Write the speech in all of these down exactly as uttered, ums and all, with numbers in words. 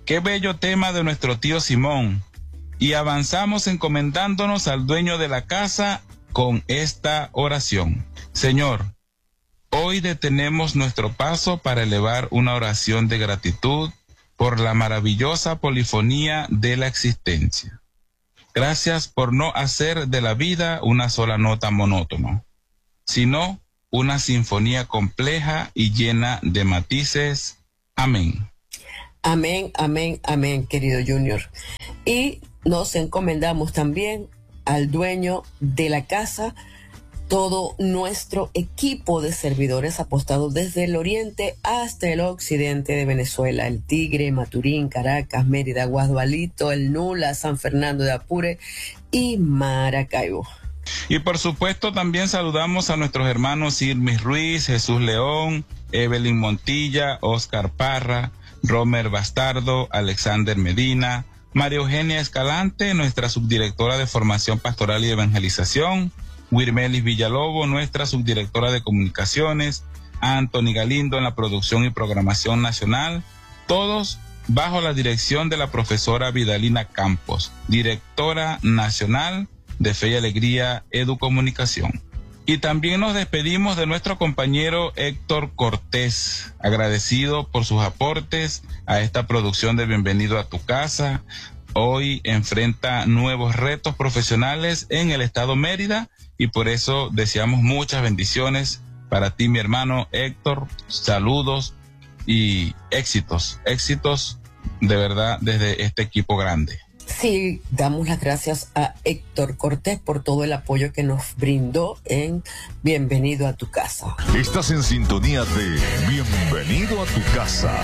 Qué bello tema de nuestro tío Simón. Y avanzamos encomendándonos al dueño de la casa con esta oración. Señor, hoy detenemos nuestro paso para elevar una oración de gratitud por la maravillosa polifonía de la existencia. Gracias por no hacer de la vida una sola nota monótona, sino una sinfonía compleja y llena de matices. Amén. Amén, amén, amén, querido Junior. Y nos encomendamos también al dueño de la casa, todo nuestro equipo de servidores apostados desde el oriente hasta el occidente de Venezuela, el Tigre, Maturín, Caracas, Mérida, Guadualito, el Nula, San Fernando de Apure y Maracaibo. Y por supuesto también saludamos a nuestros hermanos Irmis Ruiz, Jesús León, Evelyn Montilla, Oscar Parra, Romer Bastardo, Alexander Medina, María Eugenia Escalante, nuestra subdirectora de Formación Pastoral y Evangelización, Wirmelis Villalobo, nuestra subdirectora de Comunicaciones, Anthony Galindo en la producción y programación nacional, todos bajo la dirección de la profesora Vidalina Campos, directora nacional de Fe y Alegría Educomunicación. Y también nos despedimos de nuestro compañero Héctor Cortés, agradecido por sus aportes a esta producción de Bienvenido a tu Casa. Hoy enfrenta nuevos retos profesionales en el estado Mérida y por eso deseamos muchas bendiciones para ti, mi hermano Héctor. Saludos y éxitos, éxitos de verdad desde este equipo grande. Sí, damos las gracias a Héctor Cortés por todo el apoyo que nos brindó en Bienvenido a tu Casa. Estás en sintonía de Bienvenido a tu Casa.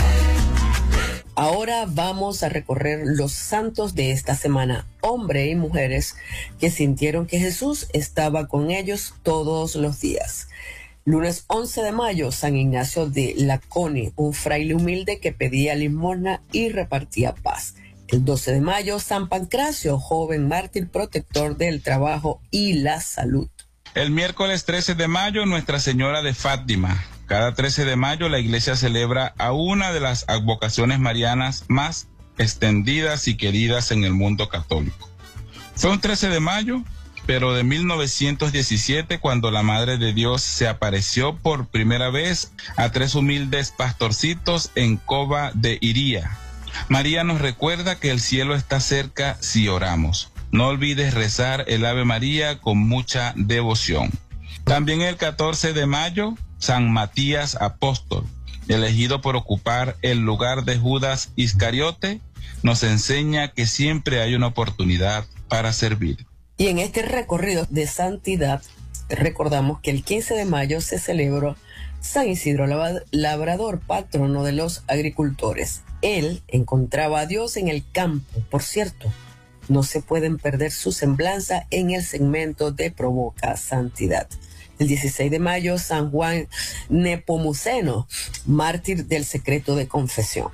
Ahora vamos a recorrer los santos de esta semana, hombres y mujeres que sintieron que Jesús estaba con ellos todos los días. Lunes once de mayo, San Ignacio de Laconi, un fraile humilde que pedía limosna y repartía paz. El doce de mayo, San Pancracio, joven mártir protector del trabajo y la salud. El miércoles trece de mayo, Nuestra Señora de Fátima. Cada trece de mayo la iglesia celebra a una de las advocaciones marianas más extendidas y queridas en el mundo católico. Fue un trece de mayo, pero de mil novecientos diecisiete, cuando la Madre de Dios se apareció por primera vez a tres humildes pastorcitos en Cova de Iría. María nos recuerda que el cielo está cerca si oramos. No olvides rezar el Ave María con mucha devoción. También el catorce de mayo, San Matías Apóstol, elegido por ocupar el lugar de Judas Iscariote, nos enseña que siempre hay una oportunidad para servir. Y en este recorrido de santidad, recordamos que el quince de mayo se celebró San Isidro Labrador, patrono de los agricultores. Él encontraba a Dios en el campo. Por cierto, no se pueden perder su semblanza en el segmento de Provoca Santidad. El dieciséis de mayo, San Juan Nepomuceno, mártir del secreto de confesión.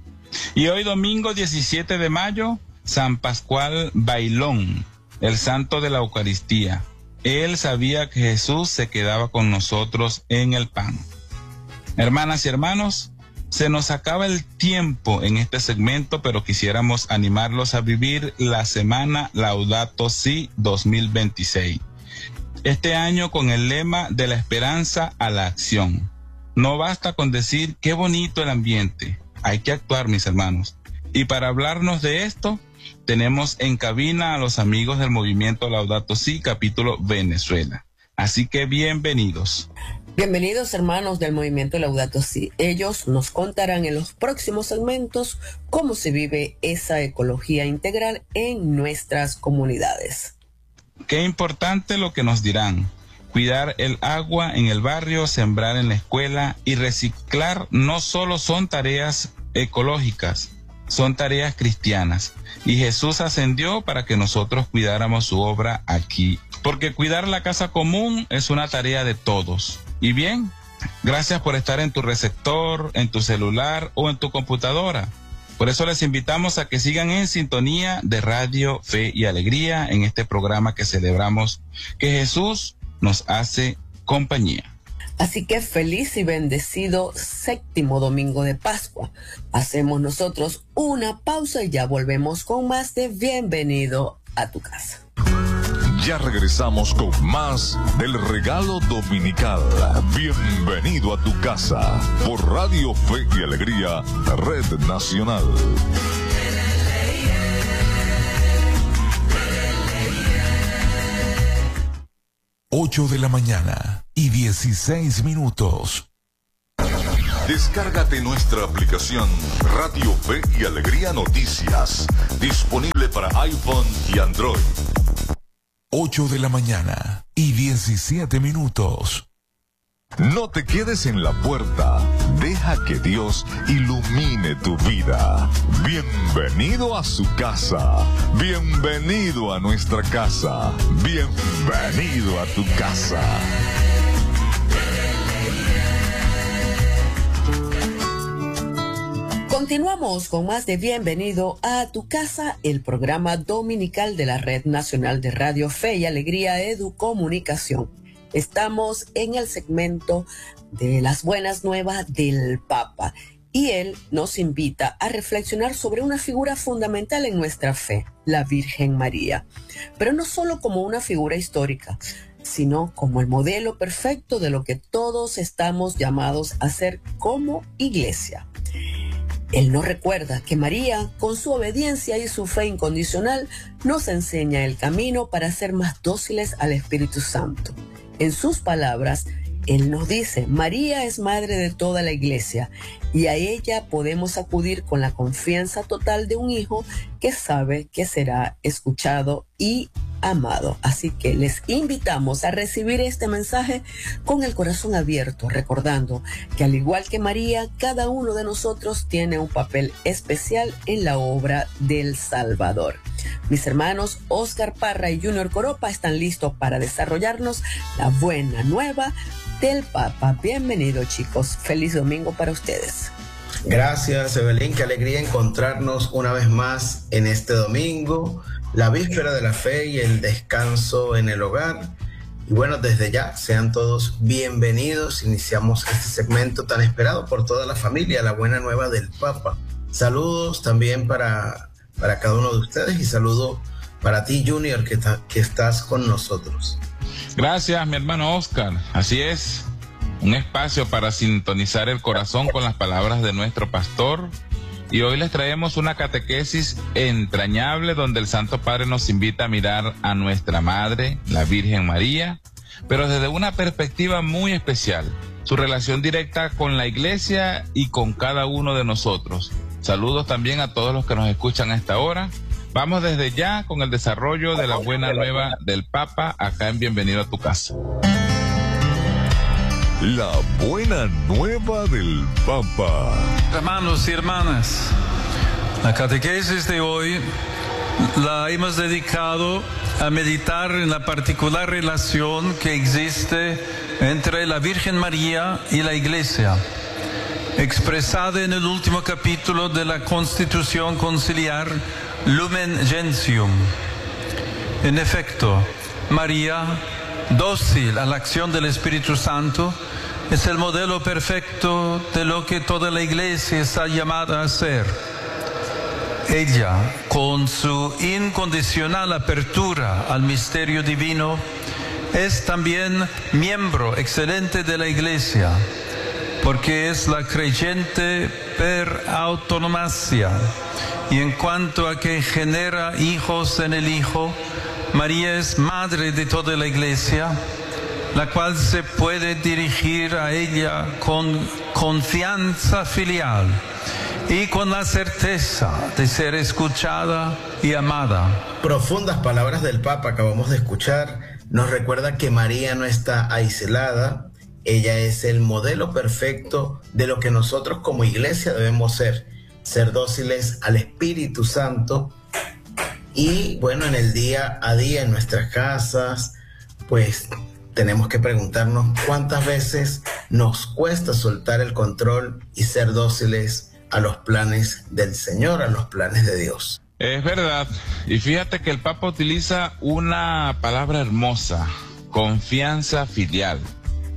Y hoy domingo diecisiete de mayo, San Pascual Bailón, el santo de la Eucaristía. Él sabía que Jesús se quedaba con nosotros en el pan. Hermanas y hermanos, se nos acaba el tiempo en este segmento, pero quisiéramos animarlos a vivir la semana Laudato Si dos mil veintiséis. Este año con el lema de la esperanza a la acción. No basta con decir qué bonito el ambiente, hay que actuar, mis hermanos. Y para hablarnos de esto, tenemos en cabina a los amigos del movimiento Laudato Si, capítulo Venezuela. Así que bienvenidos. Bienvenidos, hermanos del movimiento Laudato Si. Ellos nos contarán en los próximos segmentos cómo se vive esa ecología integral en nuestras comunidades. Qué importante lo que nos dirán. Cuidar el agua en el barrio, sembrar en la escuela y reciclar no solo son tareas ecológicas, son tareas cristianas. Y Jesús ascendió para que nosotros cuidáramos su obra aquí. Porque cuidar la casa común es una tarea de todos. Y bien, gracias por estar en tu receptor, en tu celular o en tu computadora. Por eso les invitamos a que sigan en sintonía de Radio Fe y Alegría en este programa que celebramos que Jesús nos hace compañía. Así que feliz y bendecido séptimo domingo de Pascua. Hacemos nosotros una pausa y ya volvemos con más de Bienvenido a tu casa. Ya regresamos con más del regalo dominical. Bienvenido a tu casa por Radio Fe y Alegría, Red Nacional. ocho de la mañana y dieciséis minutos. Descárgate nuestra aplicación Radio Fe y Alegría Noticias, disponible para iPhone y Android. ocho de la mañana y diecisiete minutos. No te quedes en la puerta, deja que Dios ilumine tu vida. Bienvenido a su casa, bienvenido a nuestra casa, bienvenido a tu casa. Continuamos con más de Bienvenido a tu casa, el programa dominical de la Red Nacional de Radio Fe y Alegría Educomunicación. Estamos en el segmento de las buenas nuevas del Papa y él nos invita a reflexionar sobre una figura fundamental en nuestra fe, la Virgen María. Pero no solo como una figura histórica, sino como el modelo perfecto de lo que todos estamos llamados a ser como iglesia. Él nos recuerda que María, con su obediencia y su fe incondicional, nos enseña el camino para ser más dóciles al Espíritu Santo. En sus palabras, él nos dice, María es madre de toda la iglesia y a ella podemos acudir con la confianza total de un hijo que sabe que será escuchado y amado. Así que les invitamos a recibir este mensaje con el corazón abierto, recordando que al igual que María, cada uno de nosotros tiene un papel especial en la obra del Salvador. Mis hermanos Oscar Parra y Junior Coropa están listos para desarrollarnos la buena nueva del Papa. Bienvenidos, chicos. Feliz domingo para ustedes. Gracias, Evelyn. Qué alegría encontrarnos una vez más en este domingo, la víspera de la fe y el descanso en el hogar. Y bueno, desde ya, sean todos bienvenidos. Iniciamos este segmento tan esperado por toda la familia, la buena nueva del Papa. Saludos también para, para cada uno de ustedes y saludo para ti, Junior, que, ta, que estás con nosotros. Gracias, mi hermano Oscar. Así es, un espacio para sintonizar el corazón con las palabras de nuestro pastor. Y hoy les traemos una catequesis entrañable donde el Santo Padre nos invita a mirar a nuestra Madre, la Virgen María, pero desde una perspectiva muy especial, su relación directa con la Iglesia y con cada uno de nosotros. Saludos también a todos los que nos escuchan a esta hora. Vamos desde ya con el desarrollo de la buena nueva del Papa acá en Bienvenido a tu casa. La buena nueva del Papa. Hermanos y hermanas, la catequesis de hoy la hemos dedicado a meditar en la particular relación que existe entre la Virgen María y la Iglesia, expresada en el último capítulo de la Constitución Conciliar Lumen Gentium. En efecto, María, dócil a la acción del Espíritu Santo, es el modelo perfecto de lo que toda la Iglesia está llamada a ser. Ella, con su incondicional apertura al misterio divino, es también miembro excelente de la Iglesia, porque es la creyente per autonomacia, y en cuanto a que genera hijos en el Hijo, María es madre de toda la Iglesia, la cual se puede dirigir a ella con confianza filial y con la certeza de ser escuchada y amada. Profundas palabras del Papa acabamos de escuchar. Nos recuerda que María no está aislada. Ella es el modelo perfecto de lo que nosotros como iglesia debemos ser. Ser dóciles al Espíritu Santo. Y bueno, en el día a día, en nuestras casas, pues tenemos que preguntarnos cuántas veces nos cuesta soltar el control y ser dóciles a los planes del Señor, a los planes de Dios. Es verdad. Y fíjate que el Papa utiliza una palabra hermosa, confianza filial.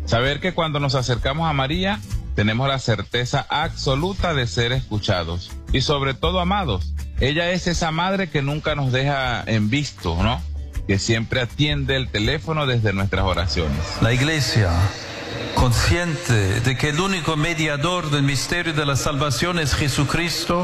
Saber que cuando nos acercamos a María, tenemos la certeza absoluta de ser escuchados y sobre todo amados. Ella es esa madre que nunca nos deja en visto, ¿no? Que siempre atiende el teléfono desde nuestras oraciones. La Iglesia, consciente de que el único mediador del misterio de la salvación es Jesucristo,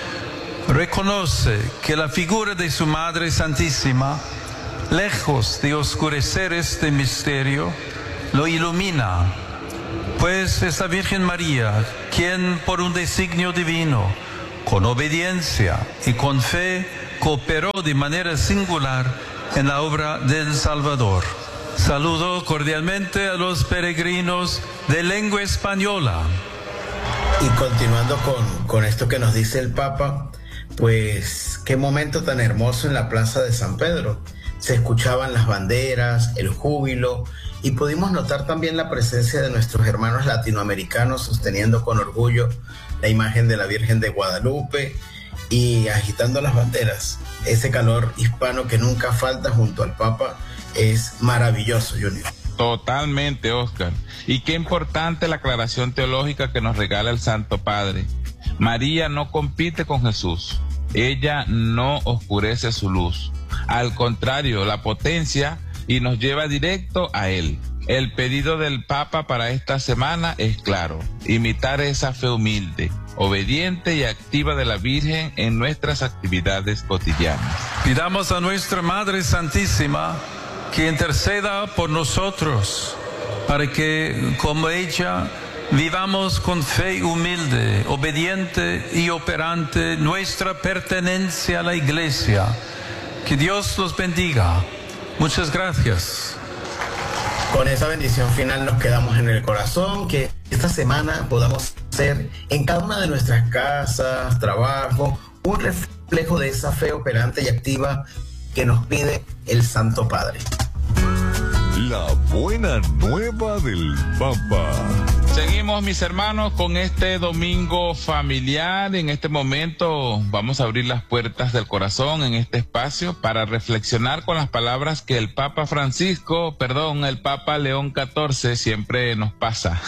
reconoce que la figura de su Madre Santísima, lejos de oscurecer este misterio, lo ilumina, pues es la Virgen María quien, por un designio divino, con obediencia y con fe, cooperó de manera singular en la obra del Salvador. Saludo cordialmente a los peregrinos de lengua española. Y continuando con, con esto que nos dice el Papa, pues qué momento tan hermoso en la Plaza de San Pedro. Se escuchaban las banderas, el júbilo, y pudimos notar también la presencia de nuestros hermanos latinoamericanos sosteniendo con orgullo la imagen de la Virgen de Guadalupe y agitando las banderas. Ese calor hispano que nunca falta junto al Papa es maravilloso, Junior. Totalmente, Oscar. Y qué importante la aclaración teológica que nos regala el Santo Padre. María no compite con Jesús. Ella no oscurece su luz. Al contrario, la potencia y nos lleva directo a Él. El pedido del Papa para esta semana es claro: imitar esa fe humilde, obediente y activa de la Virgen en nuestras actividades cotidianas. Pidamos a nuestra Madre Santísima que interceda por nosotros, para que, como ella, vivamos con fe humilde, obediente y operante nuestra pertenencia a la Iglesia. Que Dios los bendiga. Muchas gracias. Con esa bendición final nos quedamos en el corazón, que esta semana podamos ser en cada una de nuestras casas, trabajo, un reflejo de esa fe operante y activa que nos pide el Santo Padre. La buena nueva del Papa. Seguimos, mis hermanos, con este domingo familiar. En este momento vamos a abrir las puertas del corazón en este espacio para reflexionar con las palabras que el Papa Francisco, perdón, el Papa León catorce siempre nos pasa.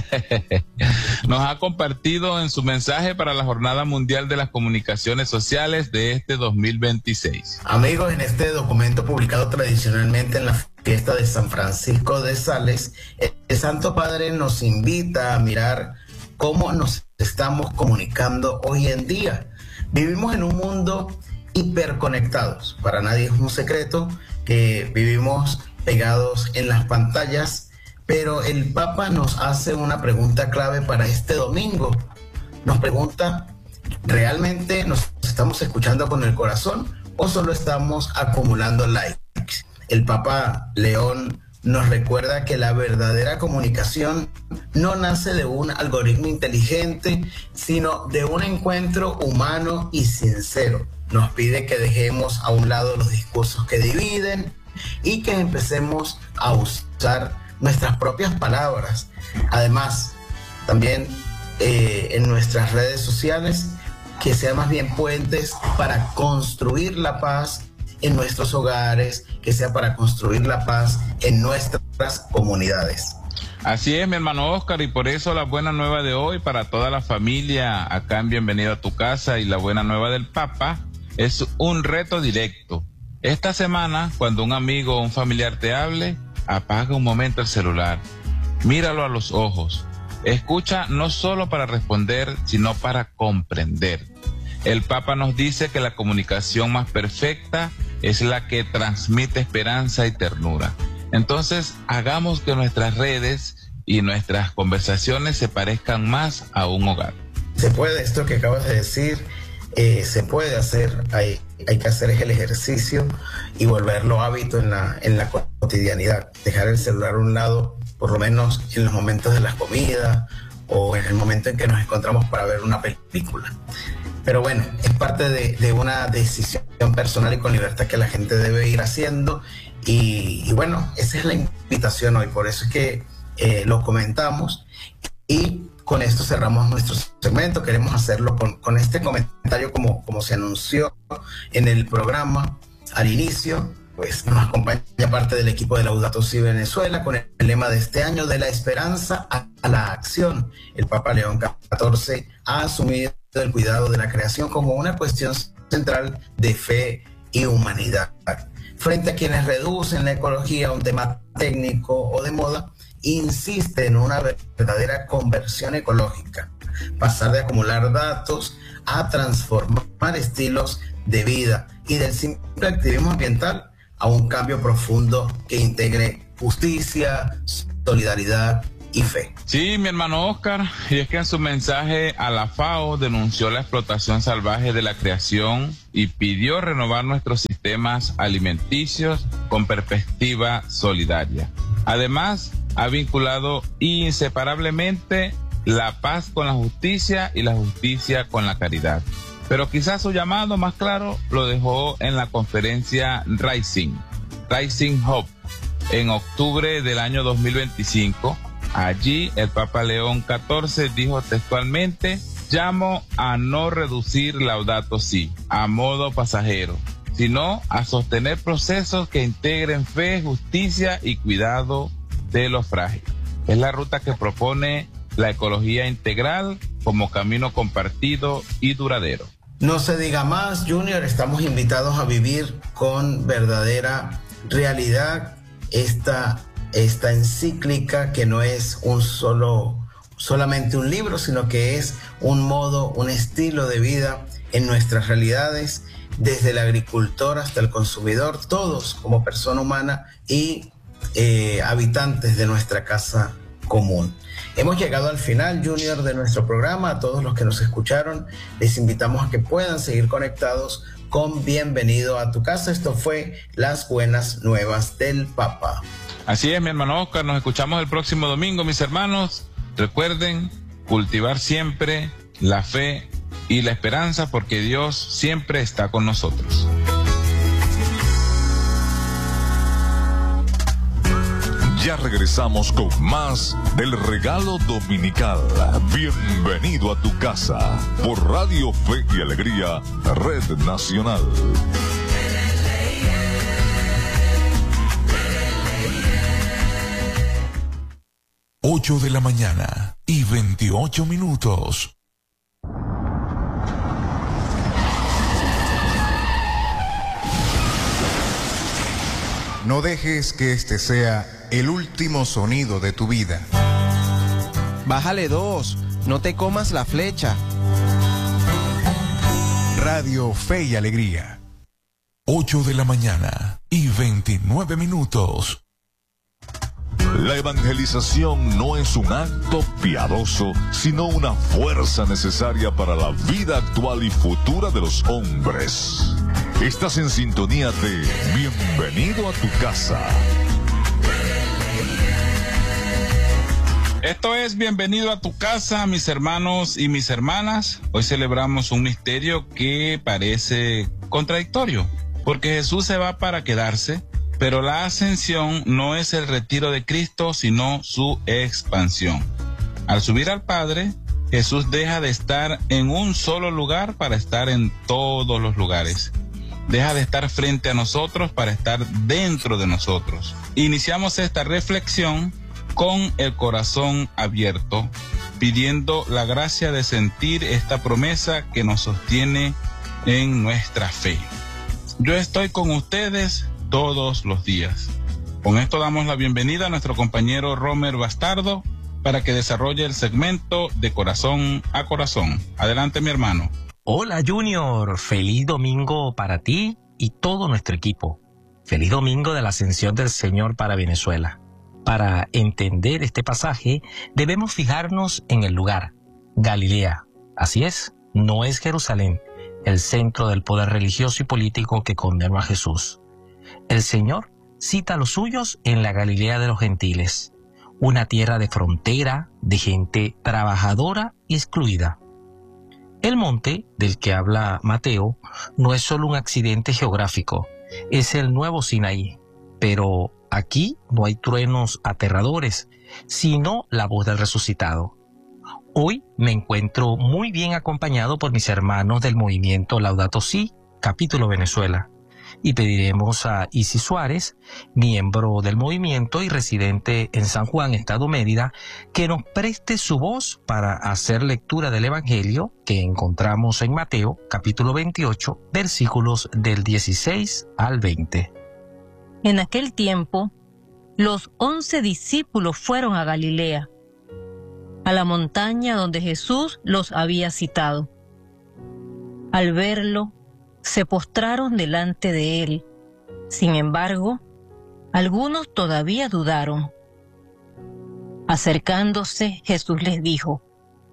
Nos ha compartido en su mensaje para la Jornada Mundial de las Comunicaciones Sociales de este dos mil veintiséis. Amigos, en este documento publicado tradicionalmente en la fiesta de San Francisco de Sales, el Santo Padre nos invita a mirar cómo nos estamos comunicando hoy en día. Vivimos en un mundo hiperconectados. Para nadie es un secreto que vivimos pegados en las pantallas, pero el Papa nos hace una pregunta clave para este domingo. Nos pregunta, ¿realmente nos estamos escuchando con el corazón o solo estamos acumulando likes? El Papa León nos recuerda que la verdadera comunicación no nace de un algoritmo inteligente, sino de un encuentro humano y sincero. Nos pide que dejemos a un lado los discursos que dividen y que empecemos a usar nuestras propias palabras. Además, también eh, en nuestras redes sociales, que sean más bien puentes para construir la paz en nuestros hogares, que sea para construir la paz en nuestras comunidades. Así es, mi hermano Oscar, y por eso la buena nueva de hoy para toda la familia acá en Bienvenido a tu Casa, y la buena nueva del Papa es un reto directo. Esta semana, cuando un amigo o un familiar te hable, apaga un momento el celular, míralo a los ojos, escucha no solo para responder, sino para comprender. El Papa nos dice que la comunicación más perfecta es la que transmite esperanza y ternura. Entonces, hagamos que nuestras redes y nuestras conversaciones se parezcan más a un hogar. Se puede, esto que acabas de decir, eh, se puede hacer. Hay, hay que hacer el ejercicio y volverlo hábito en la, en la cotidianidad. Dejar el celular a un lado, por lo menos en los momentos de las comidas o en el momento en que nos encontramos para ver una película. Pero bueno, es parte de, de una decisión personal y con libertad que la gente debe ir haciendo. Y, y bueno, esa es la invitación hoy. Por eso es que eh, lo comentamos. Y con esto cerramos nuestro segmento. Queremos hacerlo con, con este comentario como, como se anunció en el programa al inicio. héroes. Nos acompaña parte del equipo de Laudato Si Venezuela con el lema de este año: de la esperanza a la acción. El Papa León catorce ha asumido el cuidado de la creación como una cuestión central de fe y humanidad. Frente a quienes reducen la ecología a un tema técnico o de moda, insiste en una verdadera conversión ecológica, pasar de acumular datos a transformar estilos de vida y del simple activismo ambiental a un cambio profundo que integre justicia, solidaridad y fe. Sí, mi hermano Oscar, y es que en su mensaje a la FAO denunció la explotación salvaje de la creación y pidió renovar nuestros sistemas alimenticios con perspectiva solidaria. Además, ha vinculado inseparablemente la paz con la justicia y la justicia con la caridad. Pero quizás su llamado más claro lo dejó en la conferencia Rising, Rising Hope, en octubre del año dos mil veinticinco. Allí el Papa León catorce dijo textualmente: llamo a no reducir Laudato Si a modo pasajero, sino a sostener procesos que integren fe, justicia y cuidado de los frágiles. Es la ruta que propone la ecología integral como camino compartido y duradero. No se diga más, Junior, estamos invitados a vivir con verdadera realidad esta, esta encíclica que no es un solo, solamente un libro, sino que es un modo, un estilo de vida en nuestras realidades, desde el agricultor hasta el consumidor, todos como persona humana y eh, habitantes de nuestra casa común. Hemos llegado al final, Junior, de nuestro programa. A todos los que nos escucharon, les invitamos a que puedan seguir conectados con Bienvenido a tu Casa. Esto fue Las Buenas Nuevas del Papa. Así es, mi hermano Oscar. Nos escuchamos el próximo domingo, mis hermanos. Recuerden cultivar siempre la fe y la esperanza, porque Dios siempre está con nosotros. Ya regresamos con más del regalo dominical. Bienvenido a tu casa por Radio Fe y Alegría, Red Nacional. Ocho de la mañana y veintiocho minutos. No dejes que este sea el último sonido de tu vida. Bájale dos, no te comas la flecha. Radio Fe y Alegría. Ocho de la mañana y veintinueve minutos. La evangelización no es un acto piadoso, sino una fuerza necesaria para la vida actual y futura de los hombres. Estás en sintonía de Bienvenido a tu Casa. Esto es Bienvenido a tu Casa, mis hermanos y mis hermanas. Hoy celebramos un misterio que parece contradictorio, porque Jesús se va para quedarse, pero la ascensión no es el retiro de Cristo, sino su expansión. Al subir al Padre, Jesús deja de estar en un solo lugar para estar en todos los lugares. Deja de estar frente a nosotros para estar dentro de nosotros. Iniciamos esta reflexión con el corazón abierto, pidiendo la gracia de sentir esta promesa que nos sostiene en nuestra fe. Yo estoy con ustedes todos los días. Con esto damos la bienvenida a nuestro compañero Romer Bastardo para que desarrolle el segmento de Corazón a Corazón. Adelante, mi hermano. Hola Junior, feliz domingo para ti y todo nuestro equipo. Feliz domingo de la ascensión del Señor para Venezuela. Para entender este pasaje debemos fijarnos en el lugar, Galilea. Así es, no es Jerusalén, el centro del poder religioso y político que condenó a Jesús. El Señor cita a los suyos en la Galilea de los gentiles, una tierra de frontera, de gente trabajadora y excluida. El monte del que habla Mateo no es solo un accidente geográfico, es el nuevo Sinaí, pero aquí no hay truenos aterradores, sino la voz del resucitado. Hoy me encuentro muy bien acompañado por mis hermanos del movimiento Laudato Si, capítulo Venezuela. y pediremos a Isis Suárez, miembro del movimiento y residente en San Juan, Estado Mérida, que nos preste su voz para hacer lectura del Evangelio que encontramos en Mateo, capítulo veintiocho, versículos del dieciséis al veinte. En aquel tiempo, los once discípulos fueron a Galilea, a la montaña donde Jesús los había citado. Al verlo, se postraron delante de él. Sin embargo, algunos todavía dudaron. Acercándose, Jesús les dijo: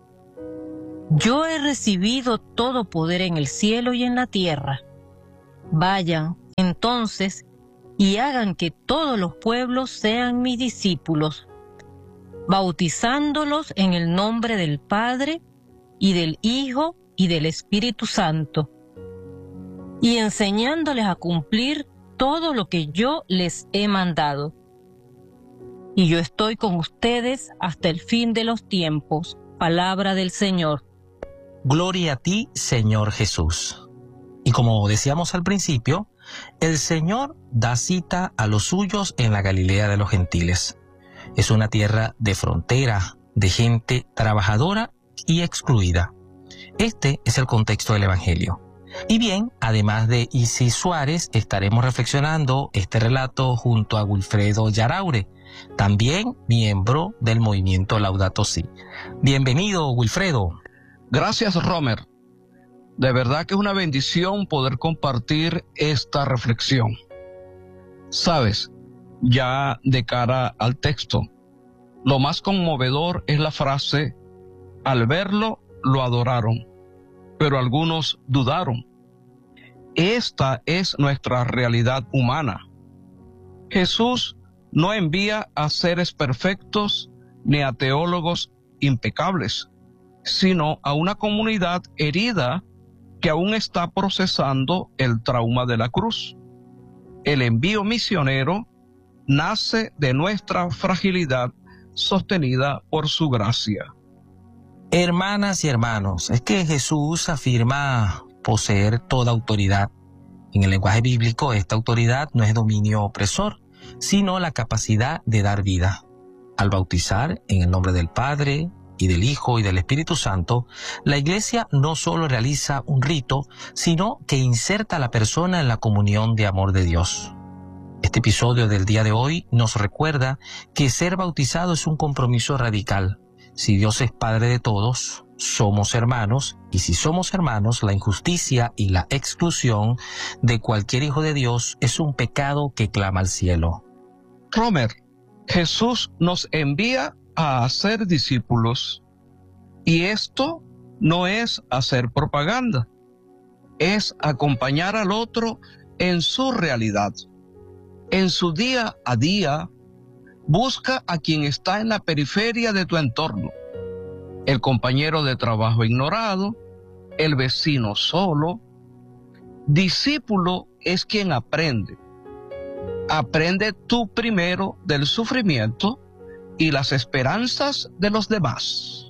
Yo he recibido todo poder en el cielo y en la tierra. Vayan, entonces, y hagan que todos los pueblos sean mis discípulos, bautizándolos en el nombre del Padre, y del Hijo, y del Espíritu Santo, y enseñándoles a cumplir todo lo que yo les he mandado. Y yo estoy con ustedes hasta el fin de los tiempos. Palabra del Señor. Gloria a ti, Señor Jesús. Y como decíamos al principio, el Señor da cita a los suyos en la Galilea de los gentiles. Es una tierra de frontera, de gente trabajadora y excluida. Este es el contexto del Evangelio. Y bien, además de Isis Suárez, estaremos reflexionando este relato junto a Wilfredo Yaraure, también miembro del movimiento Laudato Si. Bienvenido, Wilfredo. Gracias, Romer. De verdad que es una bendición poder compartir esta reflexión. Sabes, ya de cara al texto, lo más conmovedor es la frase: al verlo, lo adoraron, pero algunos dudaron. Esta es nuestra realidad humana. Jesús no envía a seres perfectos ni a teólogos impecables, sino a una comunidad herida que aún está procesando el trauma de la cruz. El envío misionero nace de nuestra fragilidad sostenida por su gracia. Hermanas y hermanos, es que Jesús afirma poseer toda autoridad. En el lenguaje bíblico, esta autoridad no es dominio opresor, sino la capacidad de dar vida. Al bautizar en el nombre del Padre y del Hijo y del Espíritu Santo, la Iglesia no solo realiza un rito, sino que inserta a la persona en la comunión de amor de Dios. Este episodio del día de hoy nos recuerda que ser bautizado es un compromiso radical. Si Dios es Padre de todos, somos hermanos, y si somos hermanos, la injusticia y la exclusión de cualquier hijo de Dios es un pecado que clama al cielo. Romer, Jesús nos envía a hacer discípulos, y esto no es hacer propaganda, es acompañar al otro en su realidad, en su día a día. Busca a quien está en la periferia de tu entorno, el compañero de trabajo ignorado, el vecino solo. Discípulo es quien aprende. Aprende tú primero del sufrimiento y las esperanzas de los demás.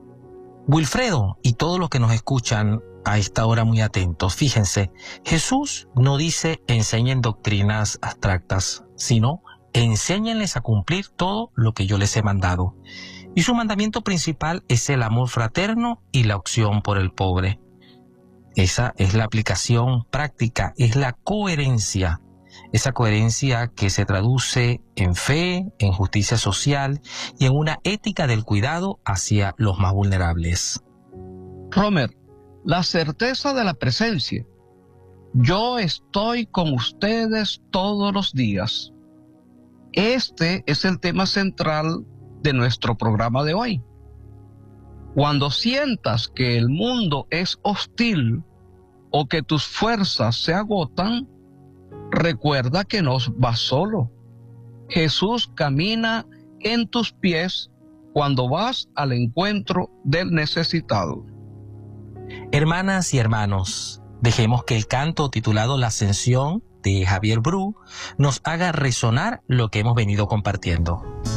Wilfredo y todos los que nos escuchan a esta hora muy atentos, fíjense, Jesús no dice enseñen doctrinas abstractas, sino enséñenles a cumplir todo lo que yo les he mandado. Y su mandamiento principal es el amor fraterno y la opción por el pobre. Esa es la aplicación práctica, es la coherencia. Esa coherencia que se traduce en fe, en justicia social y en una ética del cuidado hacia los más vulnerables. Romer, la certeza de la presencia. Yo estoy con ustedes todos los días. Este es el tema central de nuestro programa de hoy. Cuando sientas que el mundo es hostil o que tus fuerzas se agotan, recuerda que no vas solo. Jesús camina en tus pies cuando vas al encuentro del necesitado. Hermanas y hermanos, dejemos que el canto titulado La Ascensión de Javier Bru nos haga resonar lo que hemos venido compartiendo.